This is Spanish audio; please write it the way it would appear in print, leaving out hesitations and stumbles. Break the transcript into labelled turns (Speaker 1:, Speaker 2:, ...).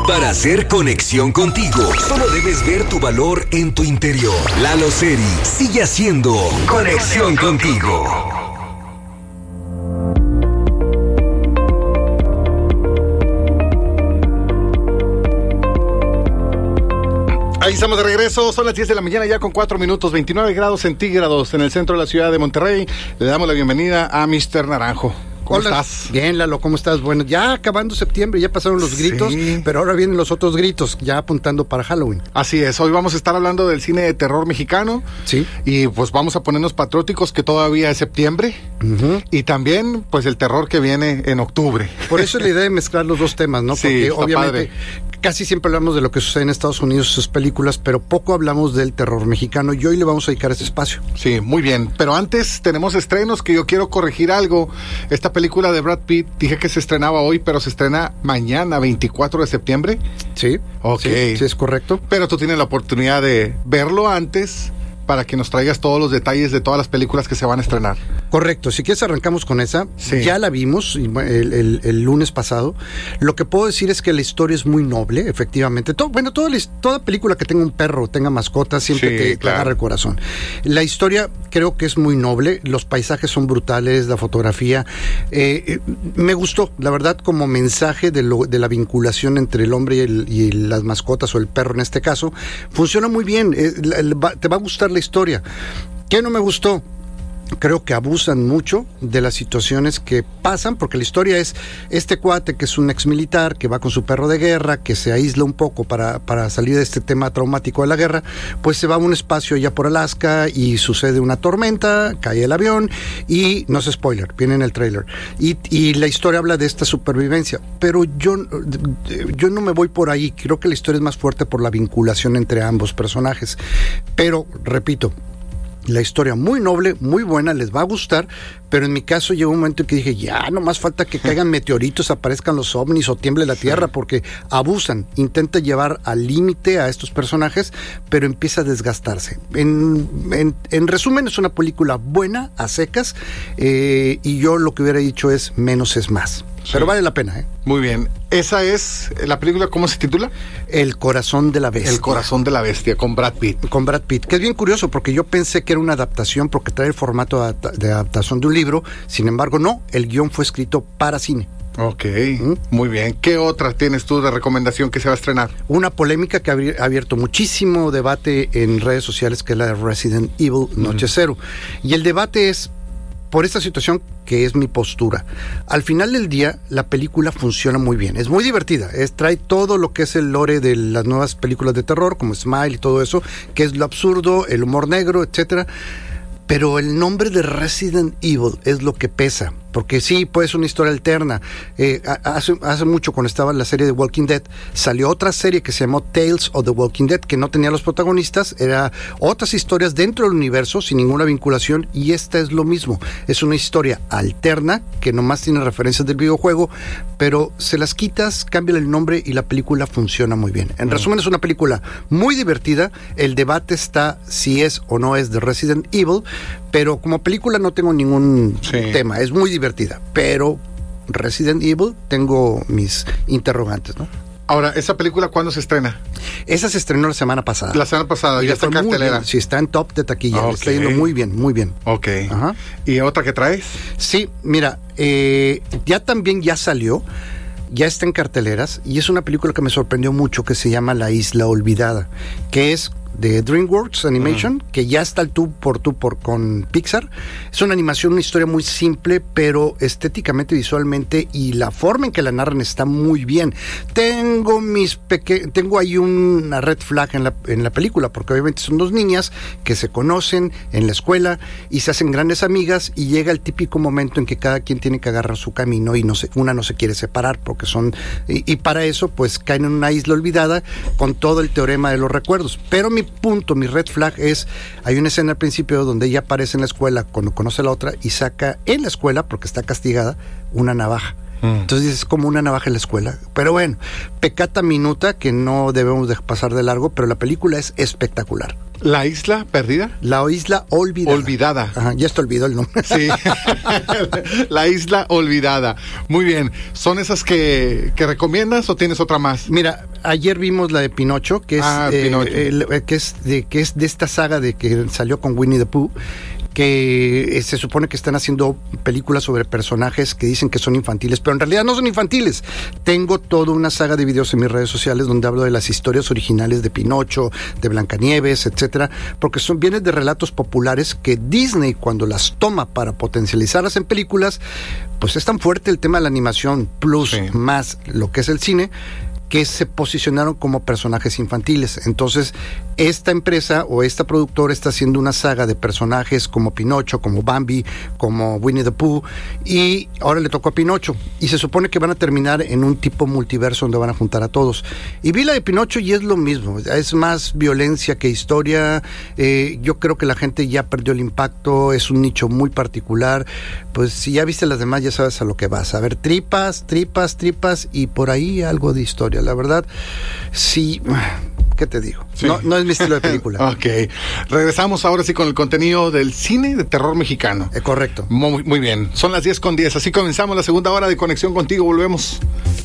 Speaker 1: Para hacer conexión contigo, solo debes ver tu valor en tu interior. Lalo Seri sigue haciendo conexión contigo.
Speaker 2: Ahí estamos de regreso, son las 10 de la mañana ya con 4 minutos, 29 grados centígrados en el centro de la ciudad de Monterrey. Le damos la bienvenida a Mr. Naranjo. ¿Cómo estás?
Speaker 3: Bien, Lalo, ¿cómo estás? Bueno, ya acabando septiembre, ya pasaron los gritos, pero ahora vienen los otros gritos, ya apuntando para Halloween.
Speaker 2: Así es, hoy vamos a estar hablando del cine de terror mexicano.
Speaker 3: Sí.
Speaker 2: Y pues vamos a ponernos patrióticos, que todavía es septiembre. Uh-huh. Y también, pues, el terror que viene en octubre.
Speaker 3: Por eso es la idea de mezclar los dos temas, ¿no? Porque obviamente casi siempre hablamos de lo que sucede en Estados Unidos, sus películas, pero poco hablamos del terror mexicano, y hoy le vamos a dedicar ese espacio.
Speaker 2: Sí, muy bien. Pero antes tenemos estrenos, que yo quiero corregir algo. Esta película de Brad Pitt, dije que se estrenaba hoy, pero se estrena mañana, 24 de septiembre.
Speaker 3: Sí.
Speaker 2: Ok.
Speaker 3: Sí, es correcto.
Speaker 2: Pero tú tienes la oportunidad de verlo antes, para que nos traigas todos los detalles de todas las películas que se van a estrenar.
Speaker 3: Correcto, si quieres arrancamos con esa. Sí. Ya la vimos el lunes pasado. Lo que puedo decir es que la historia es muy noble, efectivamente. Toda película que tenga un perro, tenga mascotas, siempre te agarra el corazón. La historia creo que es muy noble, los paisajes son brutales, la fotografía. Me gustó, la verdad, como mensaje de la vinculación entre el hombre y las mascotas, o el perro en este caso. Funciona muy bien, te va a gustar la historia. ¿Qué no me gustó? Creo que abusan mucho de las situaciones que pasan, porque la historia es este cuate que es un ex militar, que va con su perro de guerra, que se aísla un poco para salir de este tema traumático de la guerra, pues se va a un espacio allá por Alaska y sucede una tormenta, cae el avión y, no es spoiler, viene en el trailer, y la historia habla de esta supervivencia, pero yo no me voy por ahí. Creo que la historia es más fuerte por la vinculación entre ambos personajes, pero repito, la historia muy noble, muy buena, les va a gustar, pero en mi caso llegó un momento en que dije, ya, no más falta que caigan meteoritos, aparezcan los ovnis o tiemble la tierra, porque abusan, intenta llevar al límite a estos personajes, pero empieza a desgastarse. En resumen, es una película buena, a secas, y yo lo que hubiera dicho es, menos es más. Pero vale la pena, ¿eh?
Speaker 2: Muy bien. Esa es la película, ¿cómo se titula?
Speaker 3: El corazón de la bestia.
Speaker 2: El corazón de la bestia, con Brad Pitt.
Speaker 3: Con Brad Pitt, que es bien curioso, porque yo pensé que era una adaptación, porque trae el formato de adaptación de un libro. Sin embargo, no, el guión fue escrito para cine.
Speaker 2: Ok, muy bien. ¿Qué otra tienes tú de recomendación que se va a estrenar?
Speaker 3: Una polémica que ha abierto muchísimo debate en redes sociales, que es la de Resident Evil Noche Cero. Y el debate es por esta situación, que es mi postura. Al final del día, la película funciona muy bien. Es muy divertida. Trae todo lo que es el lore de las nuevas películas de terror, como Smile y todo eso, que es lo absurdo, el humor negro, etcétera. Pero el nombre de Resident Evil es lo que pesa, porque sí, pues es una historia alterna. Hace mucho, cuando estaba en la serie de Walking Dead, salió otra serie que se llamó Tales of the Walking Dead, que no tenía los protagonistas, era otras historias dentro del universo, sin ninguna vinculación, y esta es lo mismo. Es una historia alterna, que nomás tiene referencias del videojuego, pero se las quitas, cambia el nombre y la película funciona muy bien. En resumen, es una película muy divertida. El debate está si es o no es de Resident Evil, pero como película no tengo ningún tema, es muy divertida, pero Resident Evil tengo mis interrogantes, ¿no?
Speaker 2: Ahora, ¿esa película cuándo se estrena?
Speaker 3: Esa se estrenó la semana pasada.
Speaker 2: La semana pasada, ya está en cartelera.
Speaker 3: Sí, está en top de taquilla, está yendo muy bien, muy bien.
Speaker 2: Ok. Ajá. ¿Y otra que traes?
Speaker 3: Sí, mira, ya salió, ya está en carteleras, y es una película que me sorprendió mucho, que se llama La Isla Olvidada, que es de DreamWorks Animation, que ya está al tú por con Pixar. Es una animación, una historia muy simple, pero estéticamente, visualmente, y la forma en que la narran está muy bien. Tengo ahí una red flag en la película, porque obviamente son dos niñas que se conocen en la escuela y se hacen grandes amigas, y llega el típico momento en que cada quien tiene que agarrar su camino, y una no se quiere separar, porque y para eso pues caen en una isla olvidada con todo el teorema de los recuerdos. Pero mi red flag es, hay una escena al principio donde ella aparece en la escuela cuando conoce a la otra y saca en la escuela, porque está castigada, una navaja. Entonces es como una navaja en la escuela. Pero bueno, peccata minuta, que no debemos de pasar de largo, pero la película es espectacular.
Speaker 2: ¿La isla perdida?
Speaker 3: La isla olvidada.
Speaker 2: Olvidada.
Speaker 3: Ajá, ya te olvidó el nombre.
Speaker 2: Sí. La isla olvidada. Muy bien. ¿Son esas que recomiendas o tienes otra más?
Speaker 3: Mira, ayer vimos la de Pinocho, que es,
Speaker 2: Pinocho.
Speaker 3: que es de esta saga de que salió con Winnie the Pooh, que se supone que están haciendo películas sobre personajes que dicen que son infantiles, pero en realidad no son infantiles. Tengo toda una saga de videos en mis redes sociales donde hablo de las historias originales de Pinocho, de Blancanieves, etcétera, porque vienen de relatos populares que Disney, cuando las toma para potencializarlas en películas, pues es tan fuerte el tema de la animación, plus más lo que es el cine, que se posicionaron como personajes infantiles. Entonces, esta empresa o esta productora está haciendo una saga de personajes como Pinocho, como Bambi, como Winnie the Pooh, y ahora le tocó a Pinocho. Y se supone que van a terminar en un tipo multiverso donde van a juntar a todos. Y vi la de Pinocho y es lo mismo. Es más violencia que historia. Yo creo que la gente ya perdió el impacto. Es un nicho muy particular. Pues si ya viste las demás, ya sabes a lo que vas. A ver, tripas y por ahí algo de historia. La verdad, sí, ¿qué te digo? Sí. No es mi estilo de película.
Speaker 2: Ok. Regresamos ahora sí con el contenido del cine de terror mexicano.
Speaker 3: Correcto.
Speaker 2: Muy bien. Son las 10:10. Así comenzamos la segunda hora de Conexión Contigo. Volvemos.